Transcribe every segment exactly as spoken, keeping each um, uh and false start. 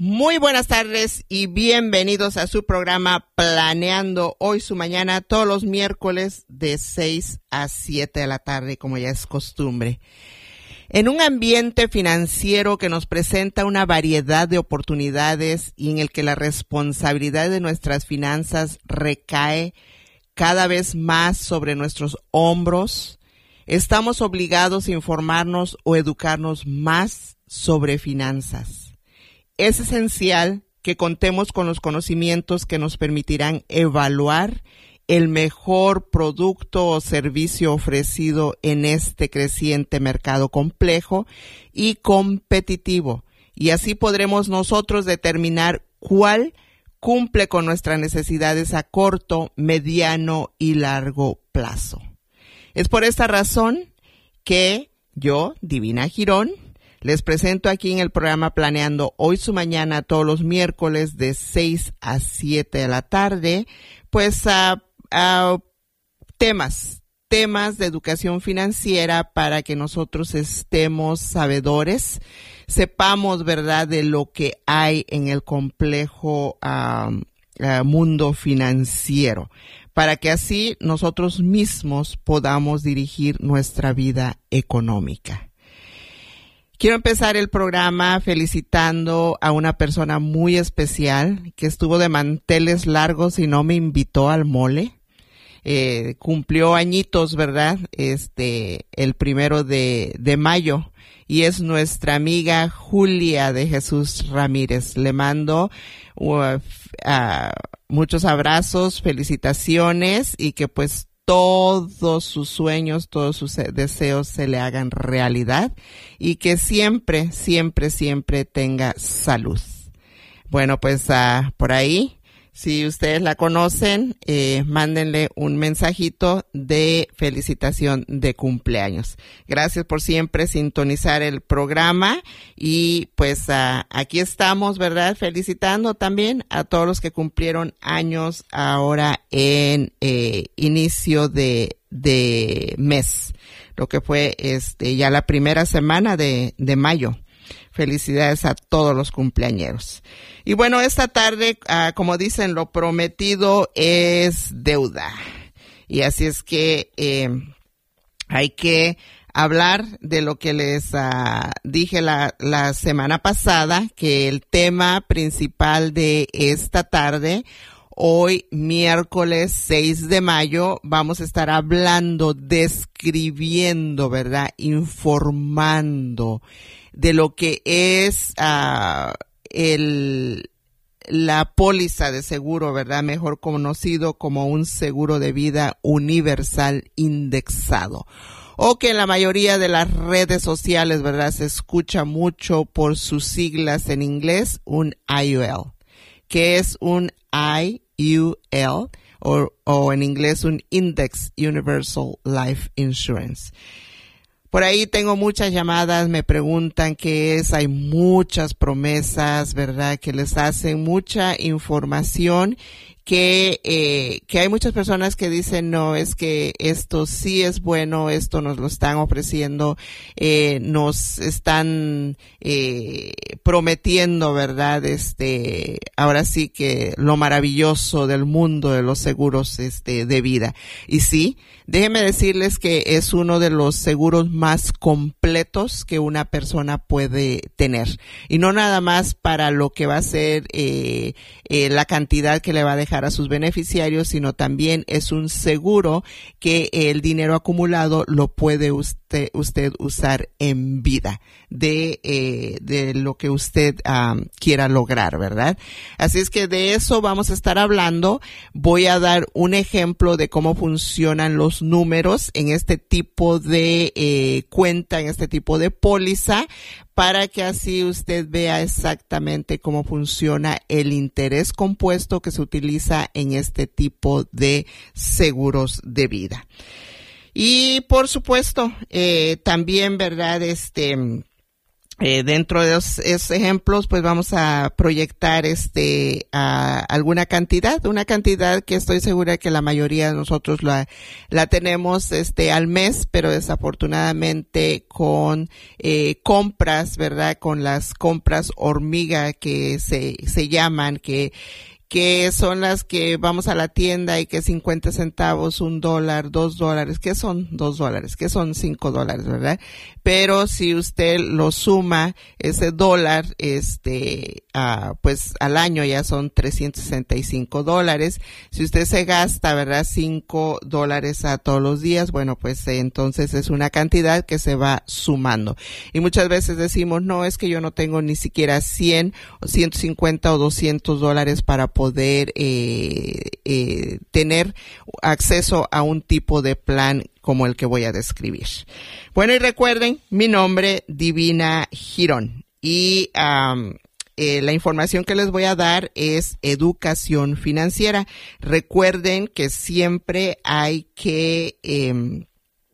Muy buenas tardes y bienvenidos a su programa Planeando Hoy Su Mañana, todos los miércoles de seis a siete de la tarde, como ya es costumbre. En un ambiente financiero que nos presenta una variedad de oportunidades y en el que la responsabilidad de nuestras finanzas recae cada vez más sobre nuestros hombros, estamos obligados a informarnos o educarnos más sobre finanzas. Es esencial que contemos con los conocimientos que nos permitirán evaluar el mejor producto o servicio ofrecido en este creciente mercado complejo y competitivo, y así podremos nosotros determinar cuál cumple con nuestras necesidades a corto, mediano y largo plazo. Es por esta razón que yo, Divina Girón, les presento aquí en el programa Planeando Hoy Su Mañana todos los miércoles de seis a siete de la tarde, pues a, a temas, temas de educación financiera para que nosotros estemos sabedores, sepamos, ¿verdad?, de lo que hay en el complejo uh, uh, mundo financiero, para que así nosotros mismos podamos dirigir nuestra vida económica. Quiero empezar el programa felicitando a una persona muy especial que estuvo de manteles largos y no me invitó al mole. Eh, cumplió añitos, ¿verdad? Este, el primero de, de mayo. Y es nuestra amiga Julia de Jesús Ramírez. Le mando uh, uh, muchos abrazos, felicitaciones y que pues todos sus sueños, todos sus deseos se le hagan realidad y que siempre, siempre, siempre tenga salud. Bueno, pues uh, por ahí, si ustedes la conocen, eh, mándenle un mensajito de felicitación de cumpleaños. Gracias por siempre sintonizar el programa y pues uh, aquí estamos, ¿verdad? Felicitando también a todos los que cumplieron años ahora en eh, inicio de, de mes, lo que fue este ya la primera semana de, de mayo. Felicidades a todos los cumpleañeros. Y bueno, esta tarde, uh, como dicen, lo prometido es deuda. Y así es que eh, hay que hablar de lo que les uh, dije la, la semana pasada, que el tema principal de esta tarde, hoy miércoles seis de mayo, vamos a estar hablando, describiendo, ¿verdad? Informando de lo que es uh, el, la póliza de seguro, ¿verdad? Mejor conocido como un seguro de vida universal indexado. O que en la mayoría de las redes sociales, ¿verdad?, se escucha mucho por sus siglas en inglés, un I U L, que es un I U L o, o en inglés un Index Universal Life Insurance. Por ahí tengo muchas llamadas, me preguntan qué es, hay muchas promesas, ¿verdad?, que les hacen mucha información, que eh, que hay muchas personas que dicen, no, es que esto sí es bueno, esto nos lo están ofreciendo, eh, nos están eh, prometiendo, ¿verdad?, este, ahora sí que lo maravilloso del mundo de los seguros este de vida. Y sí, déjenme decirles que es uno de los seguros más completos que una persona puede tener. Y no nada más para lo que va a ser eh, eh, la cantidad que le va a dejar a sus beneficiarios, sino también es un seguro que el dinero acumulado lo puede usted, usted usar en vida de, eh, de lo que usted um, quiera lograr, ¿verdad? Así es que de eso vamos a estar hablando. Voy a dar un ejemplo de cómo funcionan los números en este tipo de eh, cuenta, en este tipo de póliza, para que así usted vea exactamente cómo funciona el interés compuesto que se utiliza en este tipo de seguros de vida. Y por supuesto, eh, también, ¿verdad?, este, Eh, dentro de los, esos ejemplos, pues vamos a proyectar este a alguna cantidad, una cantidad que estoy segura que la mayoría de nosotros la, la tenemos este al mes, pero desafortunadamente con eh, compras, ¿verdad? Con las compras hormiga que se, se llaman, que que son las que vamos a la tienda y que cincuenta centavos, un dólar, dos dólares, ¿qué son dos dólares? ¿Qué son cinco dólares, verdad? Pero si usted lo suma, ese dólar, este, ah, pues al año ya son trescientos sesenta y cinco dólares. Si usted se gasta, ¿verdad? cinco dólares a todos los días, bueno, pues eh, entonces es una cantidad que se va sumando. Y muchas veces decimos, no, es que yo no tengo ni siquiera cien o ciento cincuenta o doscientos dólares para poder eh, eh, tener acceso a un tipo de plan como el que voy a describir. Bueno, y recuerden, mi nombre, Divina Girón. Y um, eh, la información que les voy a dar es educación financiera. Recuerden que siempre hay que eh,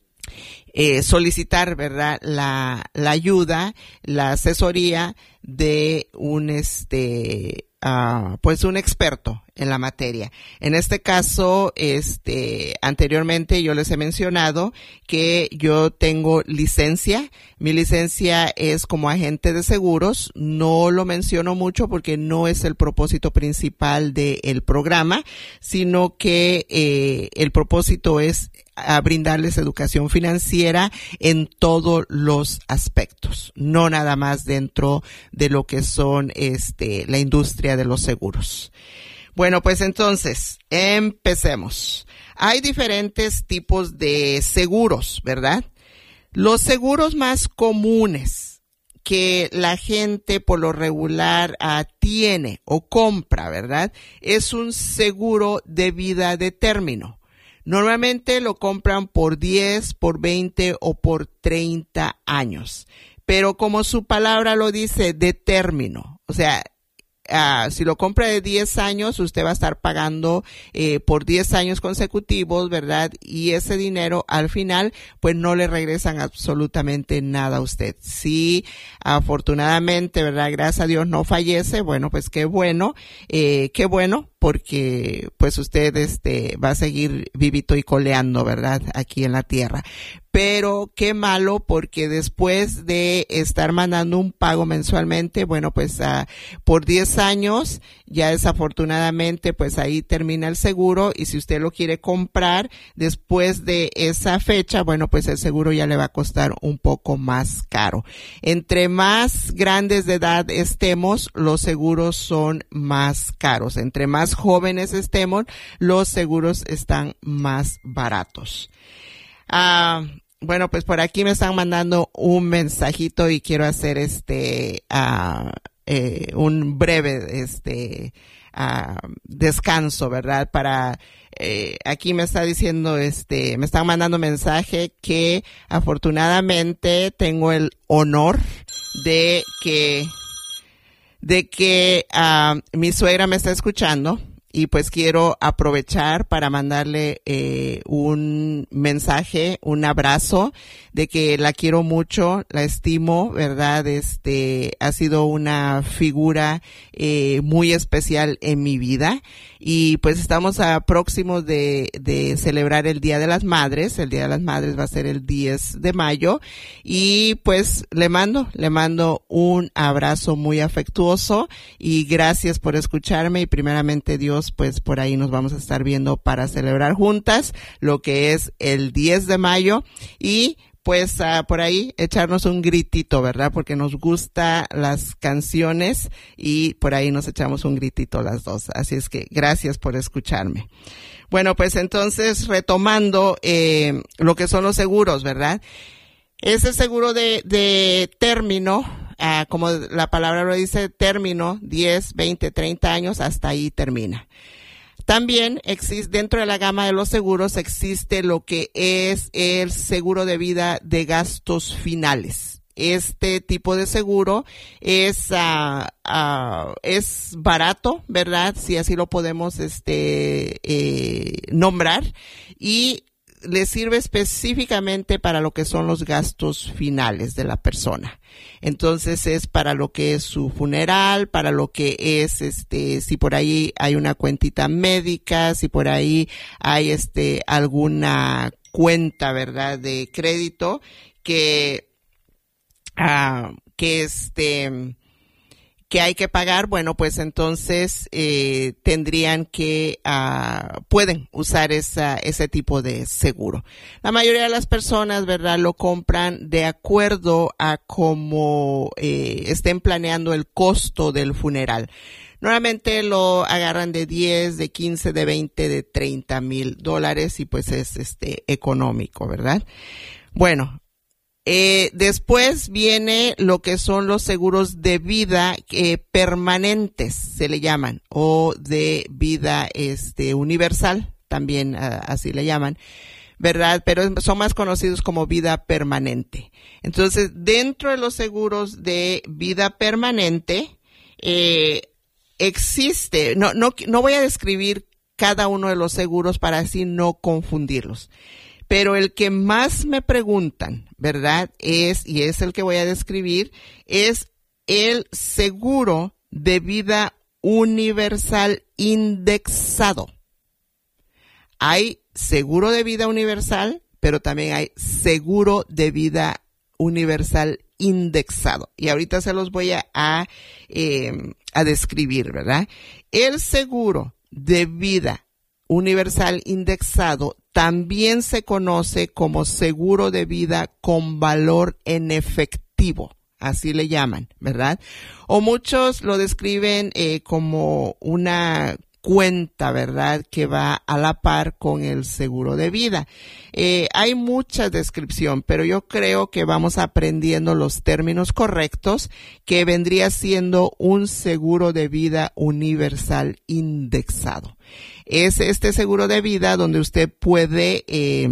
eh, solicitar, ¿verdad?, la, la ayuda, la asesoría de un este Uh, pues un experto en la materia. En este caso, este, anteriormente yo les he mencionado que yo tengo licencia. Mi licencia es como agente de seguros. No lo menciono mucho porque no es el propósito principal del programa, sino que eh, el propósito es a brindarles educación financiera en todos los aspectos, no nada más dentro de lo que son este la industria de los seguros. Bueno, pues entonces, empecemos. Hay diferentes tipos de seguros, ¿verdad? Los seguros más comunes que la gente por lo regular uh, tiene o compra, ¿verdad?, es un seguro de vida de término. Normalmente lo compran por diez, por veinte o por treinta años. Pero como su palabra lo dice, de término. O sea, Uh, si lo compra de diez años, usted va a estar pagando eh, por diez años consecutivos, ¿verdad? Y ese dinero al final, pues no le regresan absolutamente nada a usted. Si afortunadamente, ¿verdad?, gracias a Dios no fallece, bueno, pues qué bueno, eh, qué bueno, porque pues usted este va a seguir vivito y coleando, ¿verdad?, aquí en la tierra. Pero qué malo, porque después de estar mandando un pago mensualmente, bueno, pues uh, por diez años, ya desafortunadamente, pues ahí termina el seguro, y si usted lo quiere comprar después de esa fecha, bueno, pues el seguro ya le va a costar un poco más caro. Entre más grandes de edad estemos, los seguros son más caros. Entre más jóvenes estemos, los seguros están más baratos. Ah, uh, bueno, pues por aquí me están mandando un mensajito y quiero hacer este, uh, eh, un breve, este, uh, descanso, ¿verdad? Para, eh, aquí me está diciendo, este, me están mandando mensaje que afortunadamente tengo el honor de que, de que, uh, mi suegra me está escuchando. Y pues quiero aprovechar para mandarle eh, un mensaje, un abrazo de que la quiero mucho, la estimo, ¿verdad? Este, ha sido una figura eh, muy especial en mi vida. Y pues estamos a próximos de, de celebrar el Día de las Madres. El Día de las Madres va a ser el diez de mayo. Y pues le mando, le mando un abrazo muy afectuoso y gracias por escucharme, y primeramente Dios, pues por ahí nos vamos a estar viendo para celebrar juntas lo que es el diez de mayo, y pues uh, por ahí echarnos un gritito, ¿verdad? Porque nos gustan las canciones y por ahí nos echamos un gritito las dos. Así es que gracias por escucharme. Bueno, pues entonces retomando eh, lo que son los seguros, ¿verdad? Ese seguro de, de término, uh, como la palabra lo dice, término, diez, veinte, treinta años, hasta ahí termina. También existe, dentro de la gama de los seguros, existe lo que es el seguro de vida de gastos finales. Este tipo de seguro es, uh, uh, es barato, ¿verdad? Si así lo podemos, este, eh, nombrar. Y le sirve específicamente para lo que son los gastos finales de la persona. Entonces es para lo que es su funeral, para lo que es, este, si por ahí hay una cuentita médica, si por ahí hay, este, alguna cuenta, ¿verdad?, de crédito que, ah, que este, que hay que pagar, bueno, pues entonces eh, tendrían que, uh, pueden usar esa, ese tipo de seguro. La mayoría de las personas, ¿verdad?, lo compran de acuerdo a cómo eh, estén planeando el costo del funeral. Normalmente lo agarran de diez, de quince, de veinte, de treinta mil dólares y pues es este económico, ¿verdad? Bueno. Eh, después viene lo que son los seguros de vida eh, permanentes, se le llaman, o de vida este universal, también uh, así le llaman, ¿verdad? Pero son más conocidos como vida permanente. Entonces, dentro de los seguros de vida permanente, eh, existe, no, no, no voy a describir cada uno de los seguros para así no confundirlos. Pero el que más me preguntan, ¿verdad?, es, y es el que voy a describir, es el seguro de vida universal indexado. Hay seguro de vida universal, pero también hay seguro de vida universal indexado. Y ahorita se los voy a, a, eh, a describir, ¿verdad? El seguro de vida universal indexado también se conoce como seguro de vida con valor en efectivo, así le llaman, ¿verdad? O muchos lo describen eh, como una cuenta, ¿verdad?, que va a la par con el seguro de vida. Eh, hay mucha descripción, pero yo creo que vamos aprendiendo los términos correctos, que vendría siendo un seguro de vida universal indexado. Es este seguro de vida donde usted puede eh,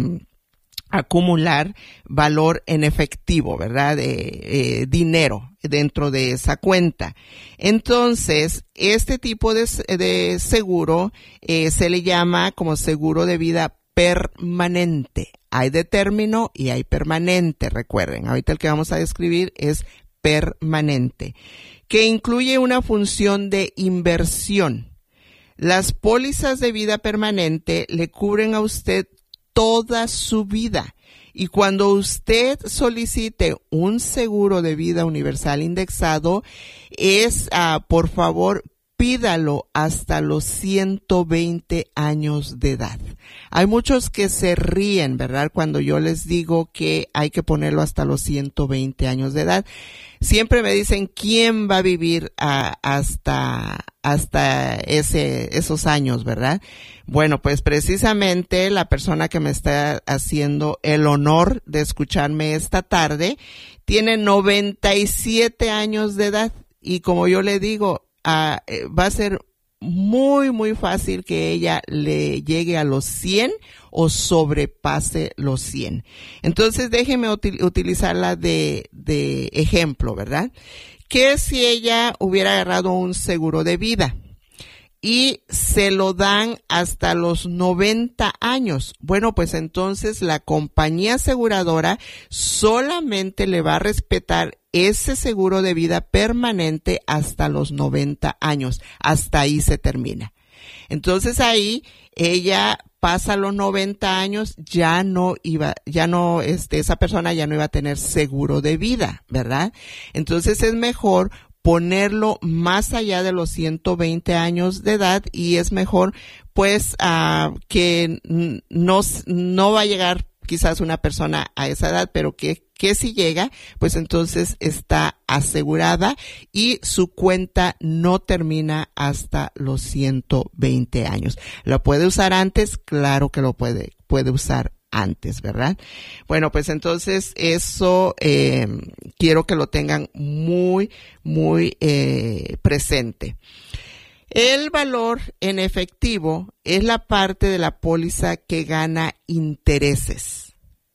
acumular valor en efectivo, ¿verdad? Eh, eh, dinero dentro de esa cuenta. Entonces, este tipo de, de seguro eh, se le llama como seguro de vida permanente. Hay de término y hay permanente, recuerden. Ahorita el que vamos a describir es permanente, que incluye una función de inversión. Las pólizas de vida permanente le cubren a usted toda su vida. Y cuando usted solicite un seguro de vida universal indexado, es, uh, por favor, pídalo hasta los ciento veinte años de edad. Hay muchos que se ríen, ¿verdad?, cuando yo les digo que hay que ponerlo hasta los ciento veinte años de edad. Siempre me dicen, ¿quién va a vivir uh, hasta, hasta ese, esos años, verdad? Bueno, pues precisamente la persona que me está haciendo el honor de escucharme esta tarde tiene noventa y siete años de edad y como yo le digo, Uh, va a ser muy, muy fácil que ella le llegue a los cien o sobrepase los cien. Entonces, déjeme util- utilizarla de, de ejemplo, ¿verdad? ¿Qué si ella hubiera agarrado un seguro de vida y se lo dan hasta los noventa años? Bueno, pues entonces la compañía aseguradora solamente le va a respetar ese seguro de vida permanente hasta los noventa años. Hasta ahí se termina. Entonces ahí ella pasa los noventa años, ya no iba, ya no, este, esa persona ya no iba a tener seguro de vida, ¿verdad? Entonces es mejor ponerlo más allá de los ciento veinte años de edad y es mejor pues uh, que no, no va a llegar quizás una persona a esa edad, pero que, que si llega, pues entonces está asegurada y su cuenta no termina hasta los ciento veinte años. ¿Lo puede usar antes? Claro que lo puede, puede usar antes, ¿verdad? Bueno, pues entonces eso eh, quiero que lo tengan muy, muy eh, presente. El valor en efectivo es la parte de la póliza que gana intereses.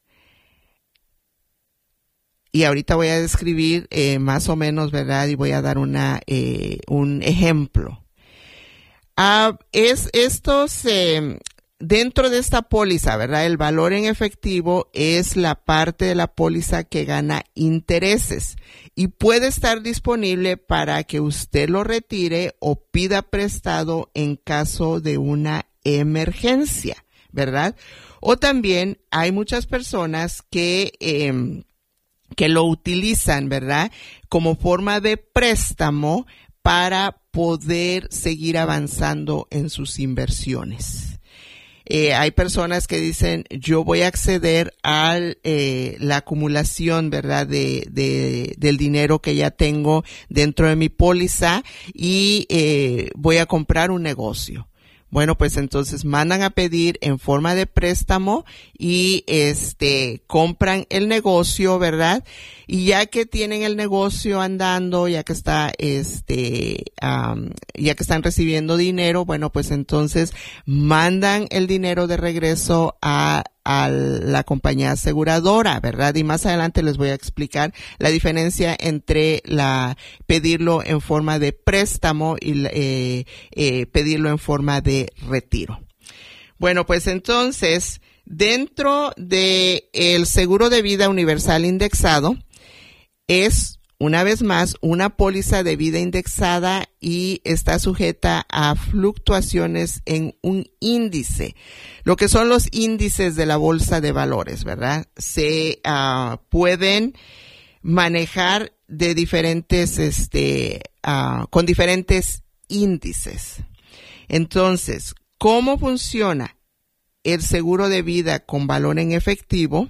Y ahorita voy a describir eh, más o menos, ¿verdad? Y voy a dar una eh, un ejemplo. Ah, es estos eh, dentro de esta póliza, ¿verdad? El valor en efectivo es la parte de la póliza que gana intereses y puede estar disponible para que usted lo retire o pida prestado en caso de una emergencia, ¿verdad? O también hay muchas personas que, eh, que lo utilizan, ¿verdad? Como forma de préstamo para poder seguir avanzando en sus inversiones. Eh, hay personas que dicen, yo voy a acceder a eh, la acumulación, ¿verdad?, de, de, del dinero que ya tengo dentro de mi póliza y eh, voy a comprar un negocio. Bueno, pues entonces mandan a pedir en forma de préstamo y este compran el negocio, ¿verdad? Y ya que tienen el negocio andando, ya que está este um, ya que están recibiendo dinero, bueno, pues entonces mandan el dinero de regreso a a la compañía aseguradora, ¿verdad? Y más adelante les voy a explicar la diferencia entre la pedirlo en forma de préstamo y eh, eh, pedirlo en forma de retiro. Bueno, pues entonces, dentro de el seguro de vida universal indexado, es una vez más una póliza de vida indexada y está sujeta a fluctuaciones en un índice. Lo que son los índices de la bolsa de valores, ¿verdad? Se uh, pueden manejar de diferentes, este, uh, con diferentes índices. Entonces, ¿cómo funciona el seguro de vida con valor en efectivo?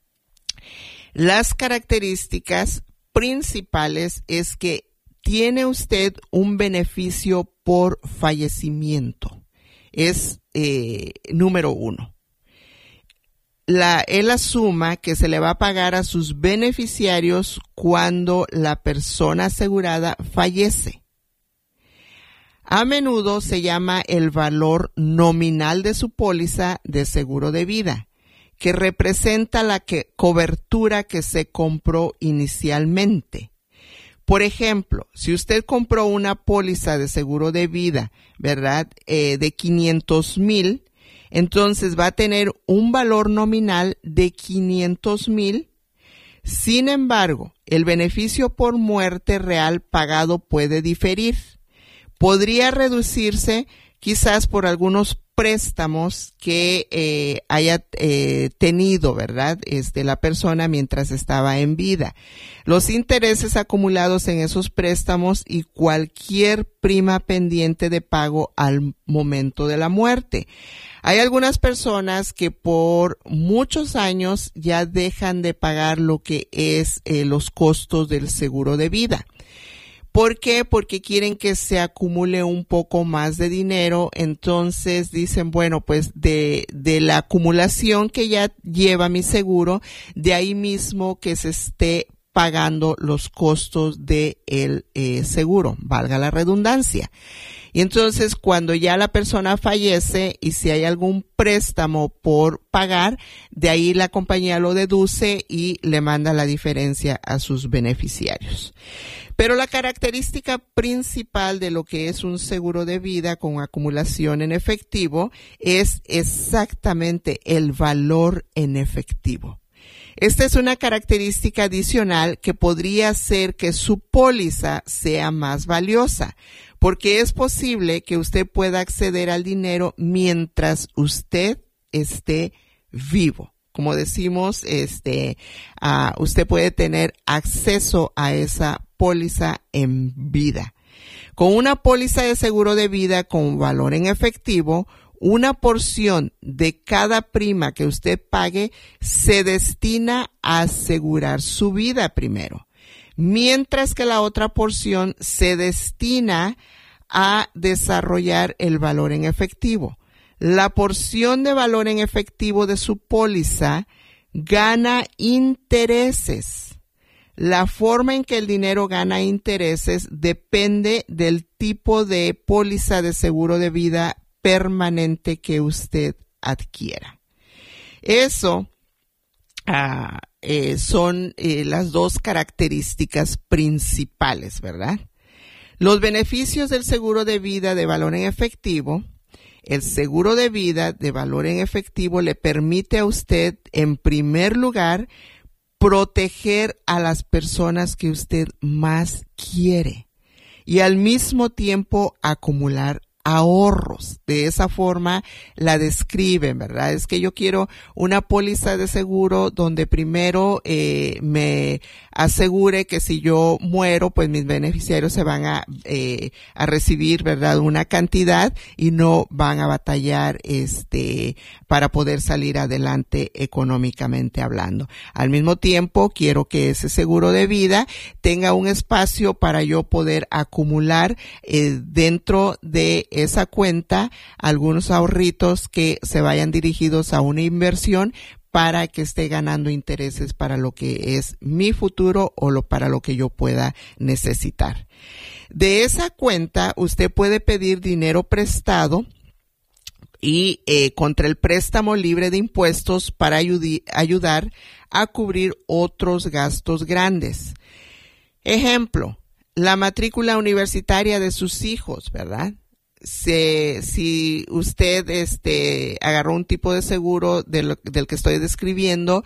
Las características principales es que tiene usted un beneficio por fallecimiento. Es eh, número uno. La, él asuma que se le va a pagar a sus beneficiarios cuando la persona asegurada fallece. A menudo se llama el valor nominal de su póliza de seguro de vida, que representa la que, cobertura que se compró inicialmente. Por ejemplo, si usted compró una póliza de seguro de vida, ¿verdad?, eh, de quinientos mil, entonces va a tener un valor nominal de quinientos mil. Sin embargo, el beneficio por muerte real pagado puede diferir. Podría reducirse quizás por algunos préstamos que eh, haya eh, tenido, ¿verdad?, este, la persona mientras estaba en vida, los intereses acumulados en esos préstamos y cualquier prima pendiente de pago al momento de la muerte. Hay algunas personas que por muchos años ya dejan de pagar lo que es eh, los costos del seguro de vida. ¿Por qué? Porque quieren que se acumule un poco más de dinero, entonces dicen, bueno, pues de, de la acumulación que ya lleva mi seguro, de ahí mismo que se esté pagando los costos del eh, seguro, valga la redundancia. Y entonces cuando ya la persona fallece y si hay algún préstamo por pagar, de ahí la compañía lo deduce y le manda la diferencia a sus beneficiarios. Pero la característica principal de lo que es un seguro de vida con acumulación en efectivo es exactamente el valor en efectivo. Esta es una característica adicional que podría hacer que su póliza sea más valiosa, porque es posible que usted pueda acceder al dinero mientras usted esté vivo. Como decimos, este, uh, usted puede tener acceso a esa póliza en vida. Con una póliza de seguro de vida con valor en efectivo, una porción de cada prima que usted pague se destina a asegurar su vida primero, mientras que la otra porción se destina a desarrollar el valor en efectivo. La porción de valor en efectivo de su póliza gana intereses. La forma en que el dinero gana intereses depende del tipo de póliza de seguro de vida permanente que usted adquiera. Eso uh, eh, son eh, las dos características principales, ¿verdad? Los beneficios del seguro de vida de valor en efectivo El seguro de vida de valor en efectivo le permite a usted, en primer lugar, proteger a las personas que usted más quiere y al mismo tiempo acumular ahorros. De esa forma la describen, ¿verdad? Es que yo quiero una póliza de seguro donde primero eh, me asegure que si yo muero, pues mis beneficiarios se van a, eh, a recibir, ¿verdad?, una cantidad y no van a batallar este para poder salir adelante económicamente hablando. Al mismo tiempo, quiero que ese seguro de vida tenga un espacio para yo poder acumular eh, dentro de esa cuenta algunos ahorritos que se vayan dirigidos a una inversión para que esté ganando intereses para lo que es mi futuro o lo, para lo que yo pueda necesitar. De esa cuenta usted puede pedir dinero prestado y eh, contra el préstamo libre de impuestos para ayudi- ayudar a cubrir otros gastos grandes. Ejemplo, la matrícula universitaria de sus hijos, ¿verdad? Se, si usted este agarró un tipo de seguro de lo, del que estoy describiendo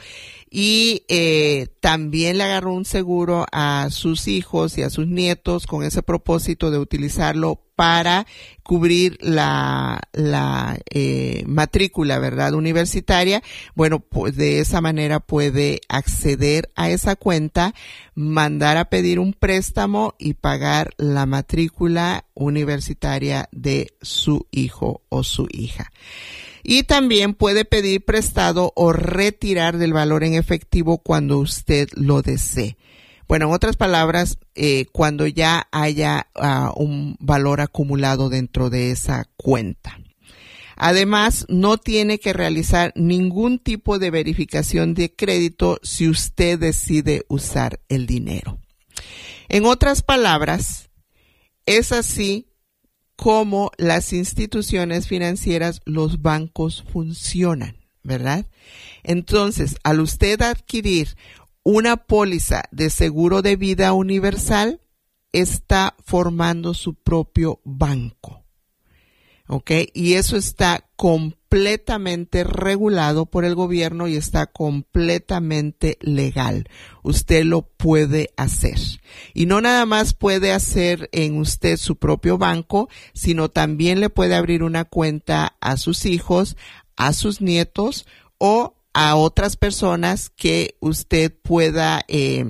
y eh, también le agarró un seguro a sus hijos y a sus nietos con ese propósito de utilizarlo para cubrir la, la eh, matrícula, ¿verdad?, universitaria, bueno, pues de esa manera puede acceder a esa cuenta, mandar a pedir un préstamo y pagar la matrícula universitaria de su hijo o su hija. Y también puede pedir prestado o retirar del valor en efectivo cuando usted lo desee. Bueno, en otras palabras, eh, cuando ya haya uh, un valor acumulado dentro de esa cuenta. Además, no tiene que realizar ningún tipo de verificación de crédito si usted decide usar el dinero. En otras palabras, es así como las instituciones financieras, los bancos funcionan, ¿verdad? Entonces, al usted adquirir una póliza de seguro de vida universal, está formando su propio banco, ¿ok? Y eso está completamente regulado por el gobierno y está completamente legal. Usted lo puede hacer. Y no nada más puede hacer en usted su propio banco, sino también le puede abrir una cuenta a sus hijos, a sus nietos o a otras personas que usted pueda eh,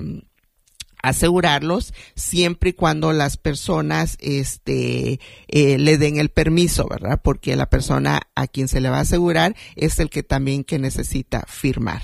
asegurarlos siempre y cuando las personas este eh, le den el permiso, ¿verdad? Porque la persona a quien se le va a asegurar es el que también que necesita firmar.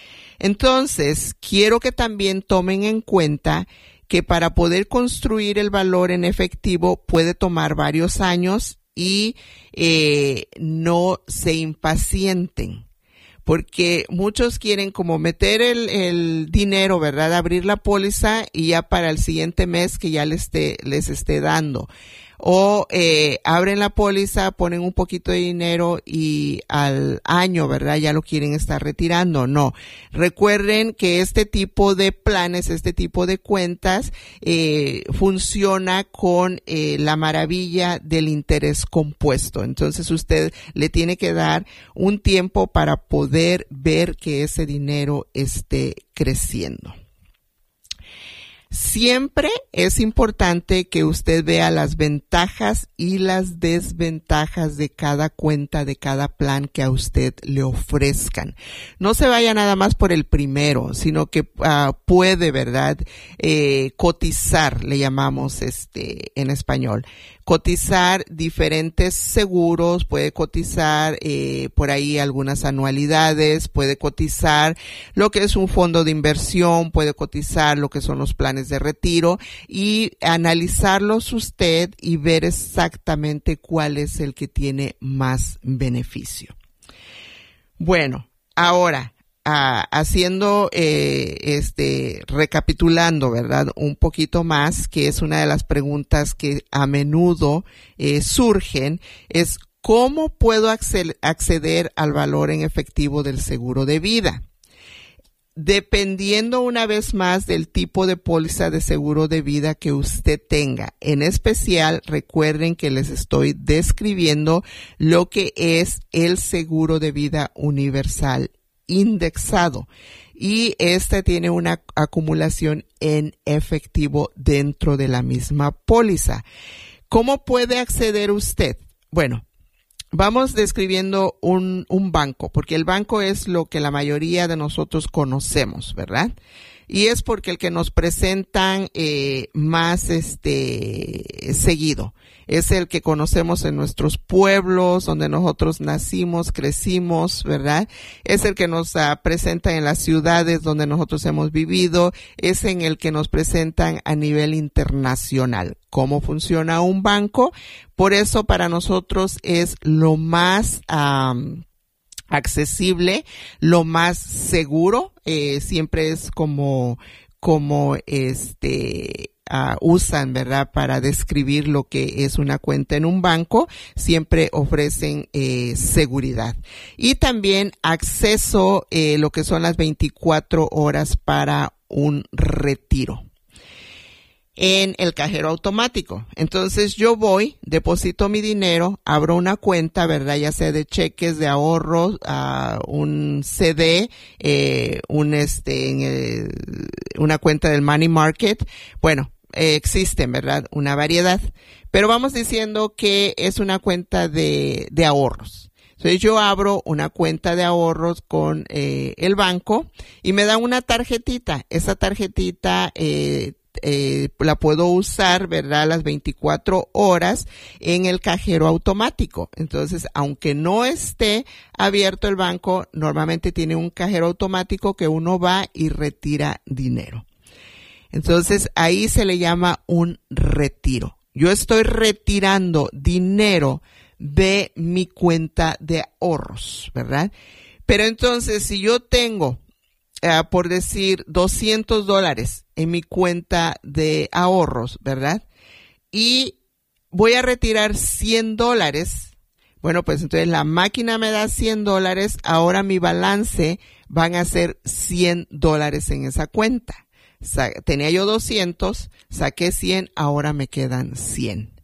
Entonces, quiero que también tomen en cuenta que para poder construir el valor en efectivo puede tomar varios años y eh, no se impacienten. Porque muchos quieren como meter el, el dinero, ¿verdad? Abrir la póliza y ya para el siguiente mes que ya les esté, les esté dando. O eh, abren la póliza, ponen un poquito de dinero y al año, ¿verdad?, ya lo quieren estar retirando. No. Recuerden que este tipo de planes, este tipo de cuentas, eh, funciona con eh, la maravilla del interés compuesto. Entonces usted le tiene que dar un tiempo para poder ver que ese dinero esté creciendo. Siempre es importante que usted vea las ventajas y las desventajas de cada cuenta, de cada plan que a usted le ofrezcan. No se vaya nada más por el primero, sino que uh, puede, ¿verdad?, eh, cotizar, le llamamos este en español. Cotizar diferentes seguros, puede cotizar eh, por ahí algunas anualidades, puede cotizar lo que es un fondo de inversión, puede cotizar lo que son los planes de retiro y analizarlos usted y ver exactamente cuál es el que tiene más beneficio. Bueno, ahora, Uh, haciendo, eh, este, recapitulando, ¿verdad?, un poquito más, que es una de las preguntas que a menudo eh, surgen, es ¿cómo puedo acceder al valor en efectivo del seguro de vida? dependiendo una vez más del tipo de póliza de seguro de vida que usted tenga. En especial, recuerden que les estoy describiendo lo que es el seguro de vida universal indexado. Y este tiene una acumulación en efectivo dentro de la misma póliza. ¿Cómo puede acceder usted? Bueno, vamos describiendo un, un banco, porque el banco es lo que la mayoría de nosotros conocemos, ¿verdad? Y es porque el que nos presentan eh, más este seguido. Es el que conocemos en nuestros pueblos, donde nosotros nacimos, crecimos, ¿verdad? Es el que nos uh, presenta en las ciudades donde nosotros hemos vivido. Es en el que nos presentan a nivel internacional. ¿Cómo funciona un banco? Por eso para nosotros es lo más um, accesible, lo más seguro. Eh, siempre es como, como este... Uh, usan, ¿verdad? Para describir lo que es una cuenta en un banco, siempre ofrecen eh, seguridad. Y también acceso, eh, lo que son las veinticuatro horas para un retiro en el cajero automático. Entonces yo voy, deposito mi dinero, abro una cuenta, ¿verdad? Ya sea de cheques, de ahorros, uh, un C D, eh, un este, en el, una cuenta del money market. Bueno, eh, existen, ¿verdad? Una variedad. Pero vamos diciendo que es una cuenta de, de ahorros. Entonces yo abro una cuenta de ahorros con eh, el banco y me dan una tarjetita. Esa tarjetita eh, eh, la puedo usar, ¿verdad? Las veinticuatro horas en el cajero automático. Entonces, aunque no esté abierto el banco, normalmente tiene un cajero automático que uno va y retira dinero. Entonces, ahí se le llama un retiro. Yo estoy retirando dinero de mi cuenta de ahorros, ¿verdad? Pero entonces, si yo tengo, uh, por decir, doscientos dólares en mi cuenta de ahorros, ¿verdad? Y voy a retirar cien dólares, bueno, pues entonces la máquina me da cien dólares, ahora mi balance van a ser cien dólares en esa cuenta. Sa- tenía yo doscientos, saqué cien, ahora me quedan cien.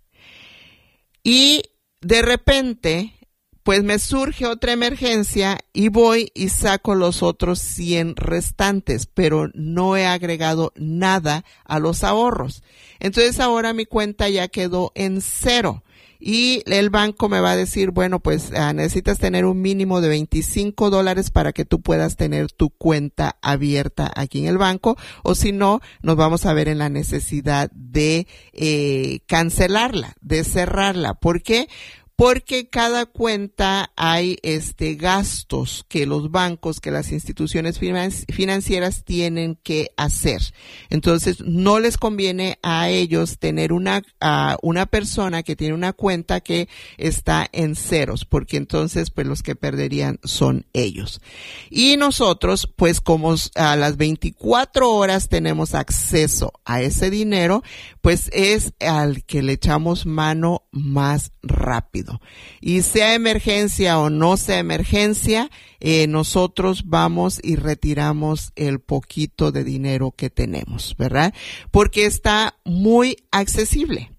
Y de repente, pues me surge otra emergencia y voy y saco los otros cien restantes, pero no he agregado nada a los ahorros. Entonces ahora mi cuenta ya quedó en cero. Y el banco me va a decir, bueno, pues uh, necesitas tener un mínimo de veinticinco dólares para que tú puedas tener tu cuenta abierta aquí en el banco, o si no, nos vamos a ver en la necesidad de eh, cancelarla, de cerrarla. ¿Por qué? Porque cada cuenta hay este gastos que los bancos, que las instituciones finan- financieras tienen que hacer. Entonces, no les conviene a ellos tener una, uh, una persona que tiene una cuenta que está en ceros, porque entonces, pues los que perderían son ellos. Y nosotros, pues como a las veinticuatro horas tenemos acceso a ese dinero, pues es al que le echamos mano más rápido. Y sea emergencia o no sea emergencia, eh, nosotros vamos y retiramos el poquito de dinero que tenemos, ¿verdad? Porque está muy accesible.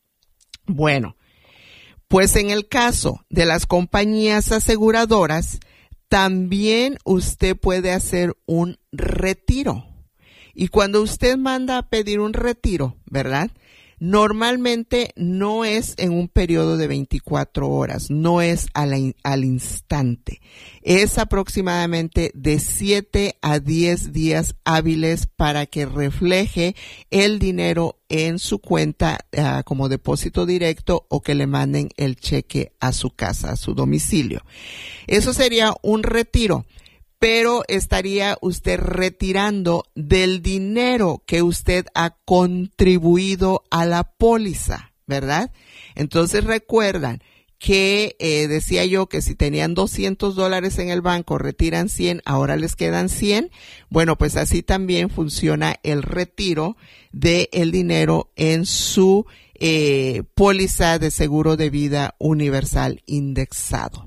Bueno, pues en el caso de las compañías aseguradoras, también usted puede hacer un retiro. Y cuando usted manda a pedir un retiro, ¿verdad? Normalmente no es en un periodo de veinticuatro horas, no es al, al instante. Es aproximadamente de siete a diez días hábiles para que refleje el dinero en su cuenta uh, como depósito directo o que le manden el cheque a su casa, a su domicilio. Eso sería un retiro. Pero estaría usted retirando del dinero que usted ha contribuido a la póliza, ¿verdad? Entonces recuerdan que eh, decía yo que si tenían doscientos dólares en el banco, retiran cien, ahora les quedan cien. Bueno, pues así también funciona el retiro del dinero en su eh, póliza de seguro de vida universal indexado.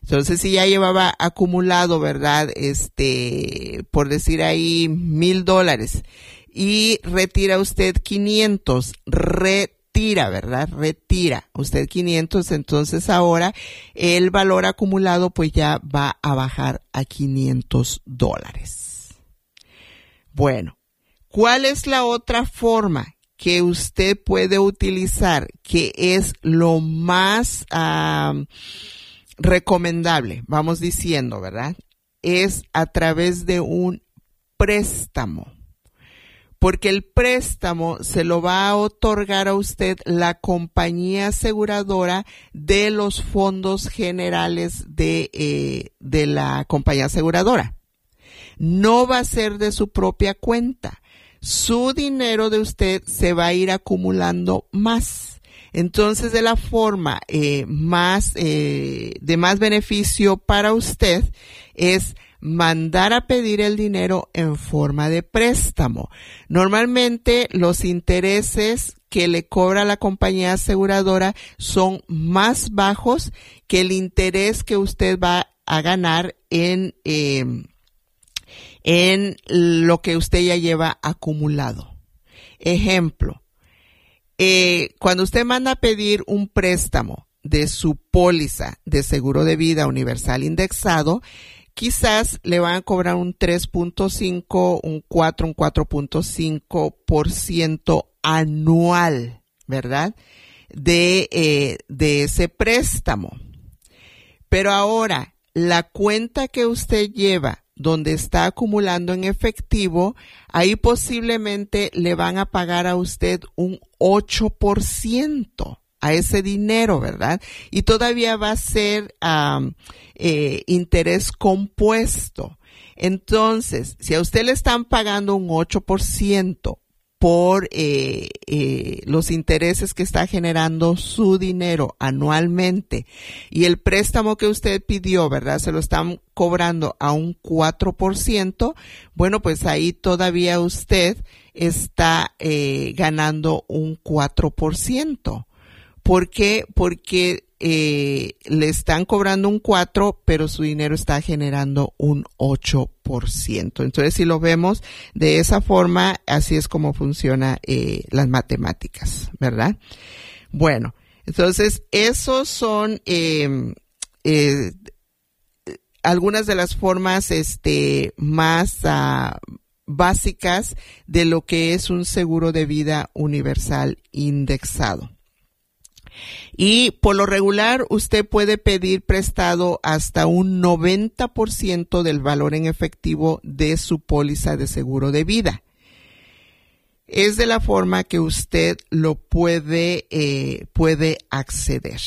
Entonces, si ya llevaba acumulado, ¿verdad? Este, por decir ahí, mil dólares y retira usted quinientos, retira, ¿verdad? Retira usted quinientos, entonces ahora el valor acumulado pues ya va a bajar a quinientos dólares. Bueno, ¿cuál es la otra forma que usted puede utilizar, que es lo más uh, recomendable, vamos diciendo, ¿verdad? Es a través de un préstamo. Porque el préstamo se lo va a otorgar a usted la compañía aseguradora de los fondos generales de, eh, de la compañía aseguradora. No va a ser de su propia cuenta. Su dinero de usted se va a ir acumulando más. Entonces, de la forma eh, más eh, de más beneficio para usted es mandar a pedir el dinero en forma de préstamo. Normalmente los intereses que le cobra la compañía aseguradora son más bajos que el interés que usted va a ganar en, eh, en lo que usted ya lleva acumulado. Ejemplo, eh, cuando usted manda a pedir un préstamo de su póliza de seguro de vida universal indexado, quizás le van a cobrar un tres punto cinco, un cuatro, un cuatro punto cinco por ciento anual, ¿verdad? De, eh, de ese préstamo. Pero ahora, la cuenta que usted lleva, donde está acumulando en efectivo, ahí posiblemente le van a pagar a usted un ocho por ciento. A ese dinero, ¿verdad? Y todavía va a ser um, eh, interés compuesto. Entonces, si a usted le están pagando un ocho por ciento por eh, eh, los intereses que está generando su dinero anualmente y el préstamo que usted pidió, ¿verdad? Se lo están cobrando a un cuatro por ciento, bueno, pues ahí todavía usted está eh, ganando un cuatro por ciento. ¿Por qué? Porque eh, le están cobrando un cuatro, pero su dinero está generando un ocho por ciento. Entonces, si lo vemos de esa forma, así es como funciona eh, las matemáticas, ¿verdad? Bueno, entonces, esos son eh, eh, algunas de las formas este, más uh, básicas de lo que es un seguro de vida universal indexado. Y por lo regular usted puede pedir prestado hasta un noventa por ciento del valor en efectivo de su póliza de seguro de vida. Es de la forma que usted lo puede, eh, puede acceder.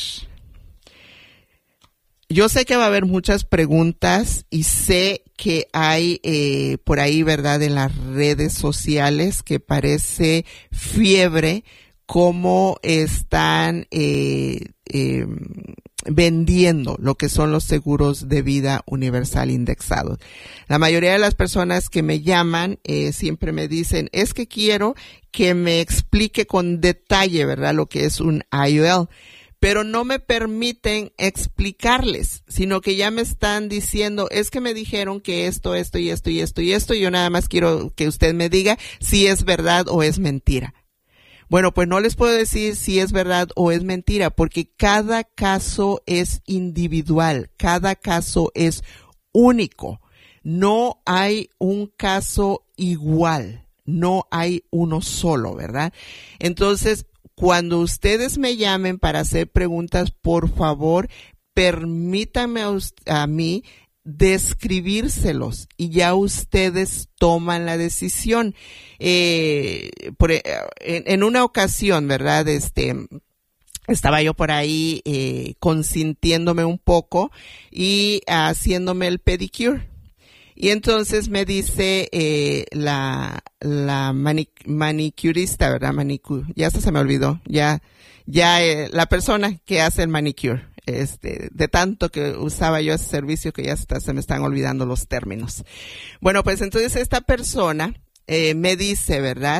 Yo sé que va a haber muchas preguntas y sé que hay eh, por ahí, ¿verdad?, en las redes sociales que parece fiebre cómo están eh, eh, vendiendo lo que son los seguros de vida universal indexados. La mayoría de las personas que me llaman eh, siempre me dicen, es que quiero que me explique con detalle, ¿verdad?, lo que es un I U L. Pero no me permiten explicarles, sino que ya me están diciendo, es que me dijeron que esto, esto y esto y esto y esto, y yo nada más quiero que usted me diga si es verdad o es mentira. Bueno, pues no les puedo decir si es verdad o es mentira, porque cada caso es individual, cada caso es único. No hay un caso igual, no hay uno solo, ¿verdad? Entonces, cuando ustedes me llamen para hacer preguntas, por favor, permítanme a, a mí describírselos y ya ustedes toman la decisión. Eh, por, en, en una ocasión, ¿verdad? Este, estaba yo por ahí eh, consintiéndome un poco y haciéndome el pedicure. Y entonces me dice eh, la la manic- manicurista, ¿verdad? Manicure, ya hasta se me olvidó, ya ya eh, la persona que hace el manicure. Este, de tanto que usaba yo ese servicio que ya hasta se me están olvidando los términos. Bueno, pues entonces esta persona eh, me dice, ¿verdad?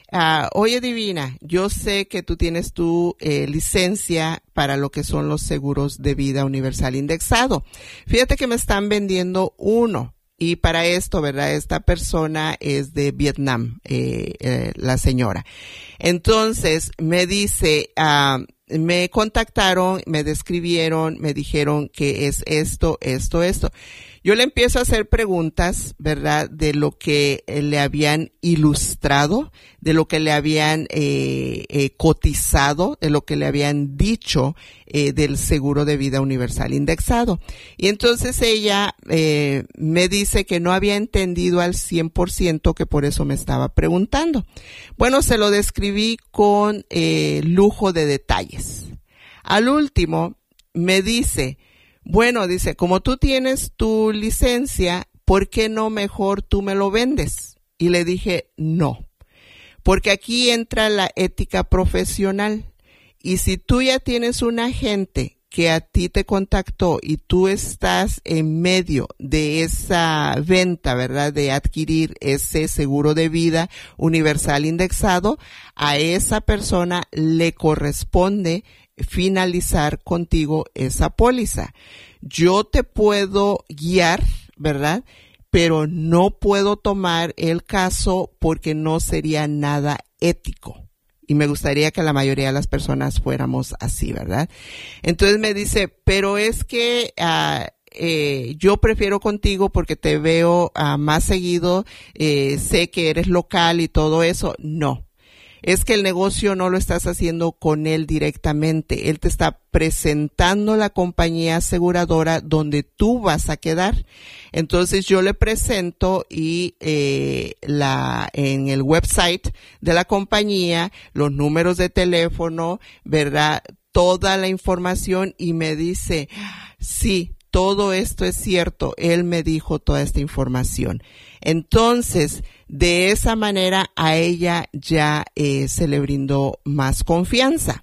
uh, oye Divina, yo sé que tú tienes tu eh, licencia para lo que son los seguros de vida universal indexado. Fíjate que me están vendiendo uno. Y para esto, ¿verdad? Esta persona es de Vietnam, eh, eh, la señora. Entonces, me dice, uh, me contactaron, me describieron, me dijeron que es esto, esto, esto. Yo le empiezo a hacer preguntas, ¿verdad? De lo que le habían ilustrado, de lo que le habían eh, eh, cotizado, de lo que le habían dicho eh, del seguro de vida universal indexado. Y entonces ella eh, me dice que no había entendido al cien por ciento, que por eso me estaba preguntando. Bueno, se lo describí con eh, lujo de detalles. Al último, me dice... Bueno, dice, como tú tienes tu licencia, ¿por qué no mejor tú me lo vendes? Y le dije, no, porque aquí entra la ética profesional. Y si tú ya tienes un agente que a ti te contactó y tú estás en medio de esa venta, ¿verdad? De adquirir ese seguro de vida universal indexado, a esa persona le corresponde finalizar contigo esa póliza. Yo te puedo guiar, ¿verdad? Pero no puedo tomar el caso porque no sería nada ético. Y me gustaría que la mayoría de las personas fuéramos así, ¿verdad? Entonces me dice, pero es que uh, eh, yo prefiero contigo porque te veo uh, más seguido, eh, sé que eres local y todo eso. No. Es que el negocio no lo estás haciendo con él directamente. Él te está presentando la compañía aseguradora donde tú vas a quedar. Entonces yo le presento y eh, la en el website de la compañía, los números de teléfono, ¿verdad? Toda la información y me dice, sí, todo esto es cierto. Él me dijo toda esta información. Entonces, de esa manera a ella ya eh, se le brindó más confianza.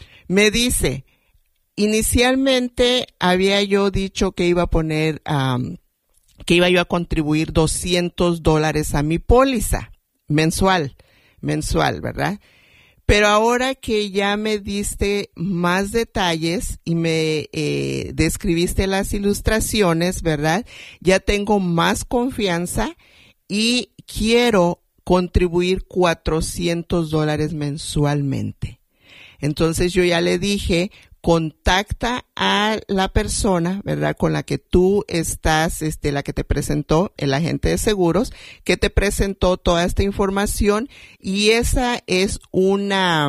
Me dice, inicialmente había yo dicho que iba a poner, um, que iba yo a contribuir doscientos dólares a mi póliza mensual, mensual, ¿verdad? Pero ahora que ya me diste más detalles y me eh, describiste las ilustraciones, ¿verdad? Ya tengo más confianza y quiero contribuir cuatrocientos dólares mensualmente. Entonces yo ya le dije, contacta a la persona, ¿verdad? Con la que tú estás, este, la que te presentó, el agente de seguros, que te presentó toda esta información y esa es una,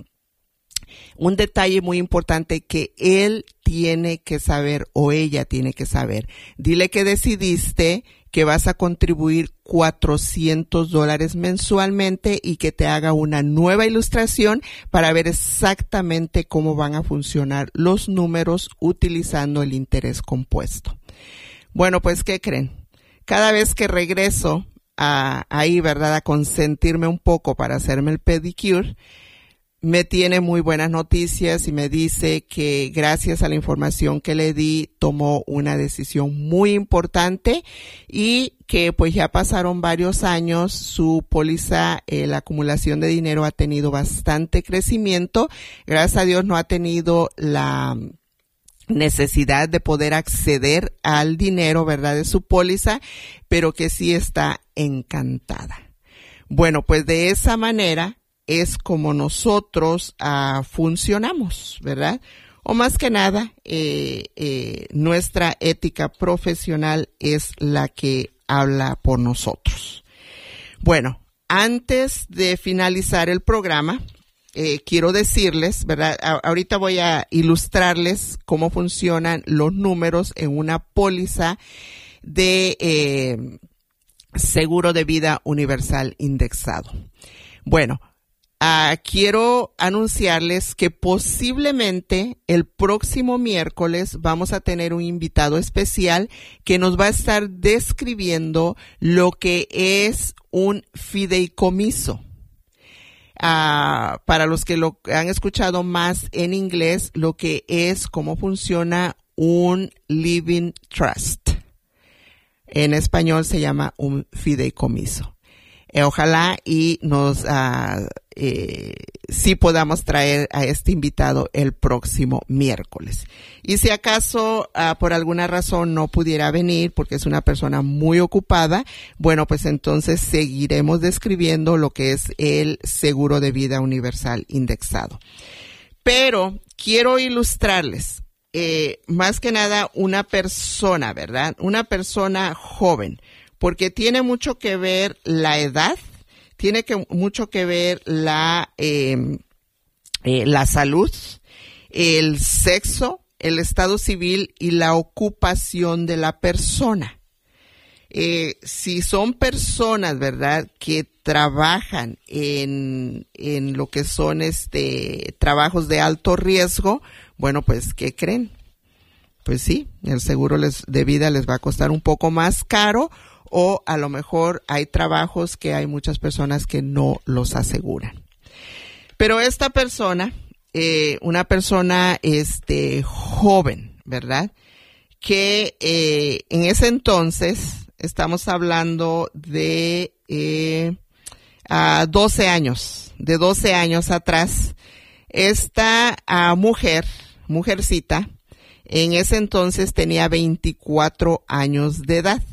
un detalle muy importante que él tiene que saber o ella tiene que saber. Dile que decidiste que vas a contribuir cuatrocientos dólares mensualmente y que te haga una nueva ilustración para ver exactamente cómo van a funcionar los números utilizando el interés compuesto. Bueno, pues, ¿qué creen? Cada vez que regreso a, ahí, ¿verdad?, a consentirme un poco para hacerme el pedicure, me tiene muy buenas noticias y me dice que gracias a la información que le di tomó una decisión muy importante y que pues ya pasaron varios años, su póliza, eh, la acumulación de dinero ha tenido bastante crecimiento. Gracias a Dios no ha tenido la necesidad de poder acceder al dinero, ¿verdad?, de su póliza, pero que sí está encantada. Bueno, pues de esa manera es como nosotros uh, funcionamos, ¿verdad? O más que nada, eh, eh, nuestra ética profesional es la que habla por nosotros. Bueno, antes de finalizar el programa, eh, quiero decirles, ¿verdad? A- ahorita voy a ilustrarles cómo funcionan los números en una póliza de eh, seguro de vida universal indexado. Bueno, Uh, quiero anunciarles que posiblemente el próximo miércoles vamos a tener un invitado especial que nos va a estar describiendo lo que es un fideicomiso. Uh, para los que lo han escuchado más en inglés, lo que es, cómo funciona un living trust. En español se llama un fideicomiso. Eh, ojalá y nos uh, eh, sí podamos traer a este invitado el próximo miércoles. Y si acaso uh, por alguna razón no pudiera venir porque es una persona muy ocupada, bueno, pues entonces seguiremos describiendo lo que es el seguro de vida universal indexado. Pero quiero ilustrarles, eh, más que nada una persona, ¿verdad? Una persona joven, porque tiene mucho que ver la edad, tiene que, mucho que ver la, eh, eh, la salud, el sexo, el estado civil y la ocupación de la persona. Eh, si son personas, ¿verdad?, que trabajan en, en lo que son este trabajos de alto riesgo, bueno, pues, ¿qué creen? Pues sí, el seguro les, de vida les va a costar un poco más caro, o a lo mejor hay trabajos que hay muchas personas que no los aseguran. Pero esta persona, eh, una persona este joven, ¿verdad?, que eh, en ese entonces estamos hablando de eh, uh, doce años, de doce años atrás. Esta uh, mujer, mujercita, en ese entonces tenía veinticuatro años de edad.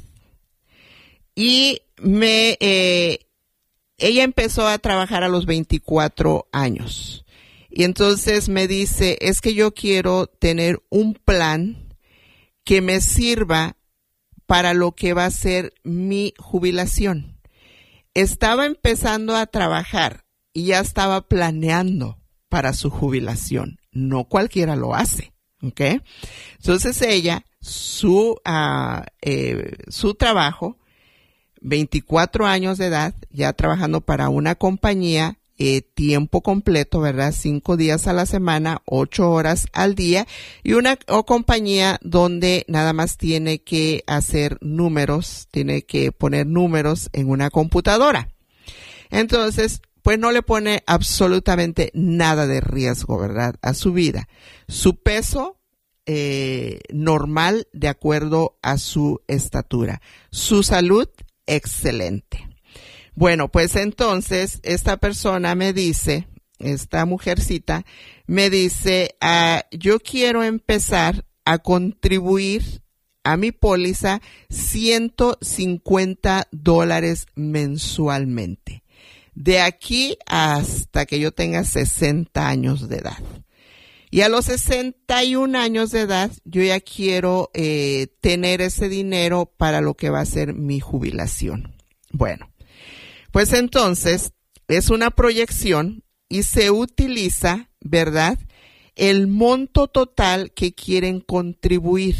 Y me, eh, ella empezó a trabajar a los veinticuatro años. Y entonces me dice, es que yo quiero tener un plan que me sirva para lo que va a ser mi jubilación. Estaba empezando a trabajar y ya estaba planeando para su jubilación. No cualquiera lo hace, ¿ok? Entonces ella, su, uh, eh, su trabajo, veinticuatro años de edad, ya trabajando para una compañía, Eh, tiempo completo, ¿verdad? Cinco días a la semana, ocho horas al día, y una o compañía donde nada más tiene que hacer números, tiene que poner números en una computadora. Entonces, pues no le pone absolutamente nada de riesgo, ¿verdad?, a su vida. Su peso eh, normal de acuerdo a su estatura. Su salud, excelente. Bueno, pues entonces esta persona me dice, esta mujercita, me dice, ah, yo quiero empezar a contribuir a mi póliza ciento cincuenta dólares mensualmente, de aquí hasta que yo tenga sesenta años de edad. Y a los sesenta y un años de edad, yo ya quiero eh, tener ese dinero para lo que va a ser mi jubilación. Bueno, pues entonces es una proyección y se utiliza, ¿verdad?, el monto total que quieren contribuir.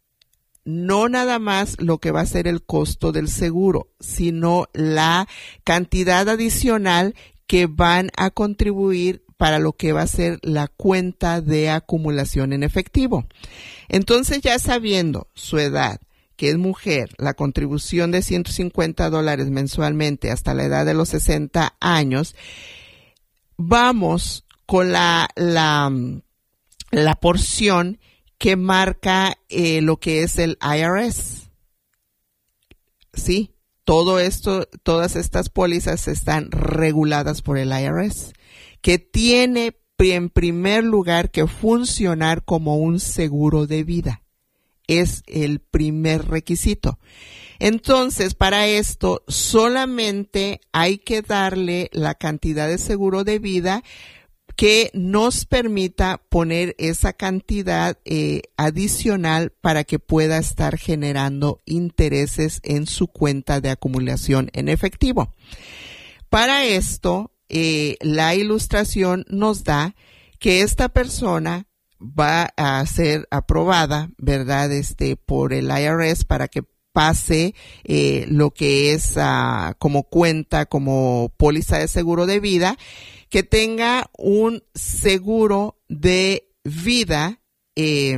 No nada más lo que va a ser el costo del seguro, sino la cantidad adicional que van a contribuir para lo que va a ser la cuenta de acumulación en efectivo. Entonces, ya sabiendo su edad, que es mujer, la contribución de ciento cincuenta dólares mensualmente hasta la edad de los sesenta años, vamos con la, la, la porción que marca eh, lo que es el I R S. Sí, todo esto, todas estas pólizas están reguladas por el I R S, que tiene en primer lugar que funcionar como un seguro de vida. Es el primer requisito. Entonces, para esto solamente hay que darle la cantidad de seguro de vida que nos permita poner esa cantidad eh, adicional para que pueda estar generando intereses en su cuenta de acumulación en efectivo. Para esto, eh, la ilustración nos da que esta persona va a ser aprobada, ¿verdad?, este, por el I R S para que pase eh, lo que es uh, como cuenta, como póliza de seguro de vida, que tenga un seguro de vida eh,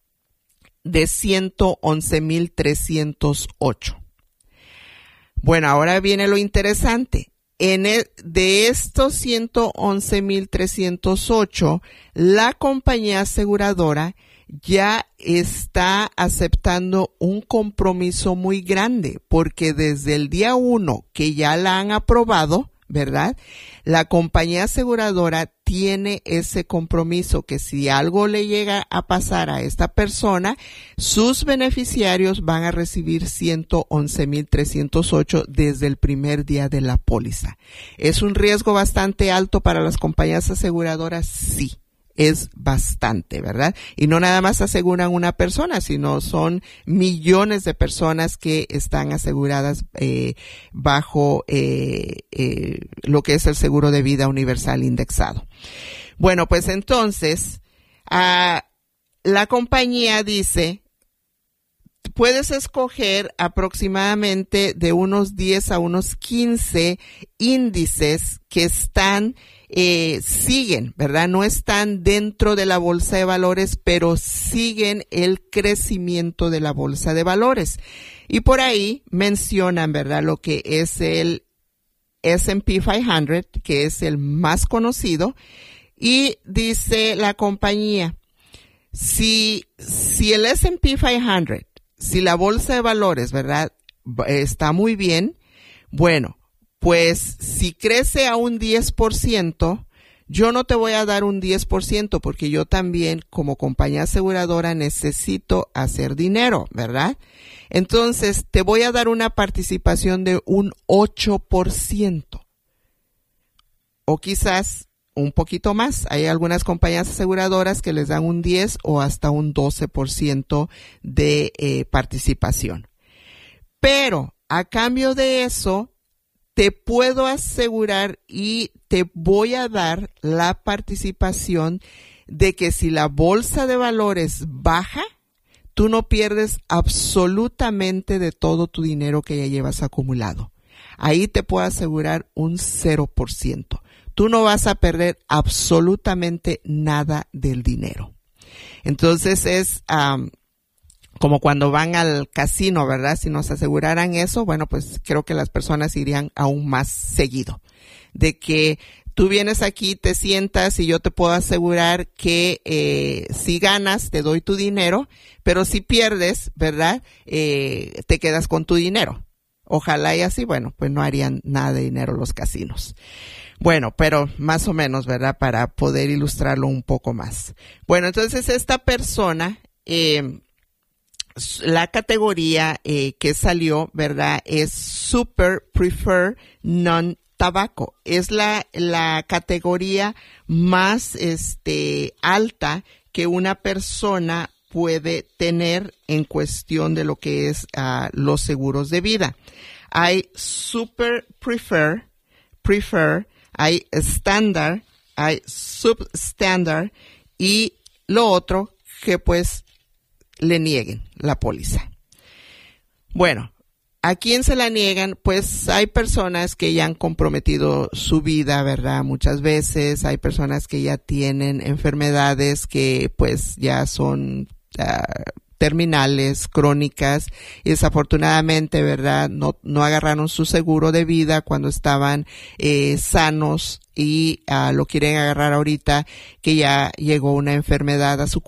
de ciento once mil trescientos ocho. Bueno, ahora viene lo interesante. En el, de estos ciento once mil trescientos ocho, la compañía aseguradora ya está aceptando un compromiso muy grande, porque desde el día uno que ya la han aprobado, ¿verdad? La compañía aseguradora tiene ese compromiso que si algo le llega a pasar a esta persona, sus beneficiarios van a recibir ciento once mil trescientos ocho desde el primer día de la póliza. ¿Es un riesgo bastante alto para las compañías aseguradoras? Sí. Es bastante, ¿verdad? Y no nada más aseguran una persona, sino son millones de personas que están aseguradas eh, bajo eh, eh, lo que es el seguro de vida universal indexado. Bueno, pues entonces, uh, la compañía dice, puedes escoger aproximadamente de unos diez a unos quince índices que están Eh, siguen, ¿verdad? No están dentro de la bolsa de valores, pero siguen el crecimiento de la bolsa de valores. Y por ahí mencionan, ¿verdad? Lo que es el S and P quinientos, que es el más conocido. Y dice la compañía, si, si el S and P quinientos, si la bolsa de valores, ¿verdad? Está muy bien, bueno, pues si crece a un diez por ciento, yo no te voy a dar un diez por ciento porque yo también como compañía aseguradora necesito hacer dinero, ¿verdad? Entonces te voy a dar una participación de un ocho por ciento o quizás un poquito más. Hay algunas compañías aseguradoras que les dan un diez o hasta un doce por ciento de eh, participación. Pero a cambio de eso, te puedo asegurar y te voy a dar la participación de que si la bolsa de valores baja, tú no pierdes absolutamente de todo tu dinero que ya llevas acumulado. Ahí te puedo asegurar un cero por ciento. Tú no vas a perder absolutamente nada del dinero. Entonces es um, como cuando van al casino, ¿verdad? Si nos aseguraran eso, bueno, pues creo que las personas irían aún más seguido. De que tú vienes aquí, te sientas y yo te puedo asegurar que eh, si ganas, te doy tu dinero, pero si pierdes, ¿verdad? Eh, te quedas con tu dinero. Ojalá y así, bueno, pues no harían nada de dinero los casinos. Bueno, pero más o menos, ¿verdad? Para poder ilustrarlo un poco más. Bueno, entonces esta persona, eh, la categoría eh, que salió, ¿verdad? Es Super Prefer Non-Tobacco. Es la, la categoría más este, alta que una persona puede tener en cuestión de lo que es uh, los seguros de vida. Hay Super Prefer, Prefer, hay Standard, hay Substandard y lo otro que pues le nieguen la póliza. Bueno, ¿a quién se la niegan? Pues hay personas que ya han comprometido su vida, ¿verdad? Muchas veces hay personas que ya tienen enfermedades que pues ya son uh, terminales, crónicas, y desafortunadamente, ¿verdad? No, no agarraron su seguro de vida cuando estaban eh, sanos y uh, lo quieren agarrar ahorita que ya llegó una enfermedad a su